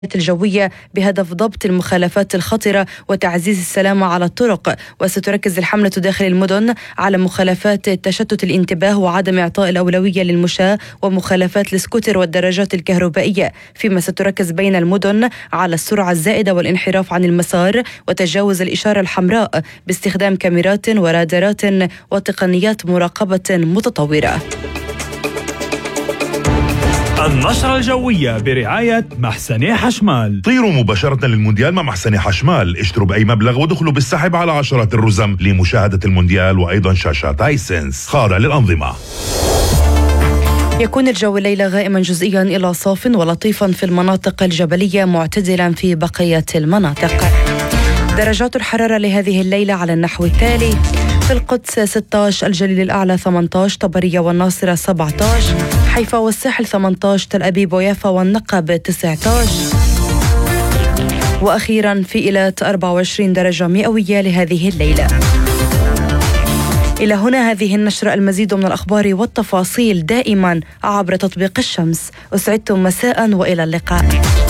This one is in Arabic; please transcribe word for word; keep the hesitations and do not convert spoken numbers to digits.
الجوية بهدف ضبط المخالفات الخطرة وتعزيز السلامة على الطرق. وستركز الحملة داخل المدن على مخالفات تشتت الانتباه وعدم إعطاء الأولوية للمشاة ومخالفات السكوتر والدراجات الكهربائية، فيما ستركز بين المدن على السرعة الزائدة والانحراف عن المسار وتجاوز الإشارة الحمراء باستخدام كاميرات ورادارات وتقنيات مراقبة متطورة. النشرة الجوية برعاية محسني حشمال. طيروا مباشرة للمونديال مع محسني حشمال، اشتروا بأي مبلغ ودخلوا بالسحب على عشرات الرزم لمشاهدة المونديال وأيضا شاشات هايسنس خاضعة للأنظمة. يكون الجو الليلة غائما جزئيا إلى صاف ولطيفا في المناطق الجبلية، معتدلا في بقية المناطق. درجات الحرارة لهذه الليلة على النحو التالي: في القدس ستة عشر، الجليل الأعلى ثمانية عشر، طبرية والناصرة سبعة عشر، حيفا والساحل ثمانية عشر، تل أبيب ويافا والنقب تسعة عشر، وأخيرا في إيلات أربعة وعشرين درجة مئوية لهذه الليلة. إلى هنا هذه النشرة، المزيد من الأخبار والتفاصيل دائما عبر تطبيق الشمس. أسعدتم مساء وإلى اللقاء.